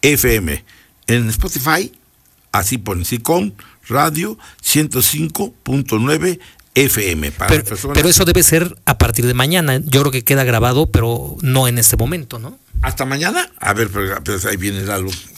FM. En Spotify, así ponen SICOM Radio 105.9 FM. Pero eso debe ser a partir de mañana. Yo creo que queda grabado, pero no en este momento, ¿no? ¿Hasta mañana? A ver, pero ahí viene algo.